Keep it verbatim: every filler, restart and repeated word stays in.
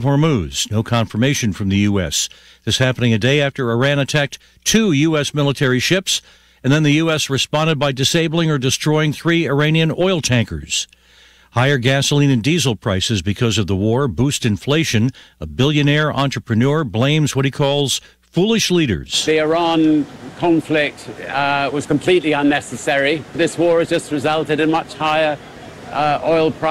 Hormuz. No confirmation from the U S. This happening a day after Iran attacked two U S military ships, and then the U S responded by disabling or destroying three Iranian oil tankers. Higher gasoline and diesel prices because of the war boost inflation. A billionaire entrepreneur blames what he calls foolish leaders. The Iran conflict uh, was completely unnecessary. This war has just resulted in much higher uh, oil prices.